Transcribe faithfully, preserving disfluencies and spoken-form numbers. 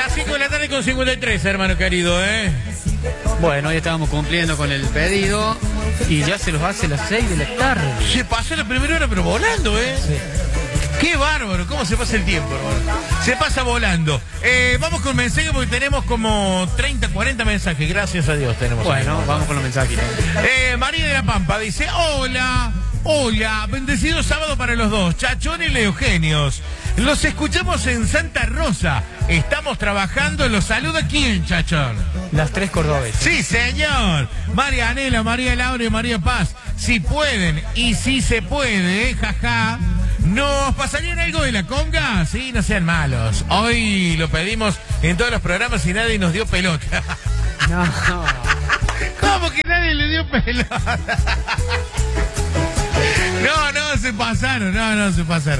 Las cinco de la tarde con cincuenta y tres, hermano querido, ¿eh? Bueno, hoy estábamos cumpliendo con el pedido y ya se los hace las seis de la tarde. Se pasó la primera hora, pero volando, ¿eh? Sí. Qué bárbaro, cómo se pasa el tiempo, hermano. Se pasa volando. Eh, vamos con mensajes porque tenemos como treinta, cuarenta mensajes, gracias a Dios tenemos. Bueno, vamos con los mensajes. Eh, María de la Pampa dice, hola, hola, bendecido sábado para los dos, Chachón y Eugenios. Los escuchamos en Santa Rosa. Estamos trabajando. Los saluda quién, Chachón. Las tres cordobesas. Sí, señor. María Anela, María Laura y María Paz. Si pueden y si se puede, jaja. ¿Nos pasarían algo de la conga? Sí, no sean malos. Hoy lo pedimos en todos los programas y nadie nos dio pelota. No. ¿Cómo que nadie le dio pelota? No, no, se pasaron, no, no, se pasaron.